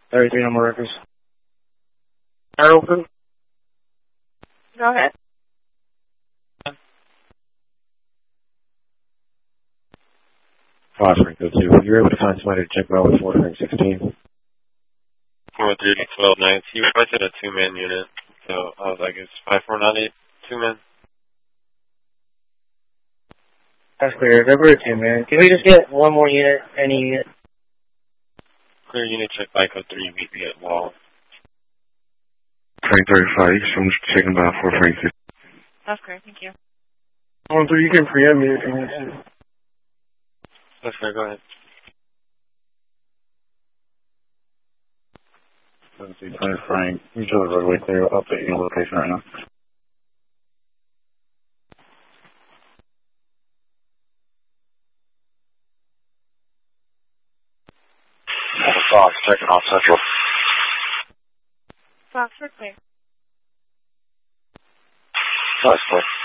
33 number records. Fire open? Go ahead. Phosphorus, go 2. You're able to find somebody to check well with 416. 4-3 to 12 nights. He requested a 2-man unit, so I was like, it's 5498, 2 men. That's clear. February 2, man. Can we just get one more unit? Any unit? Clear unit check Vico 3, VP at wall. Frank 35, I'm just checking about 446. That's great, thank you. 1-3, you can preempt me. That's fair, go ahead. 7-2, Frank, you show the roadway clear. I'll update your location right now. Fox, checking off Central. Fox, we're clear. Fox, clear.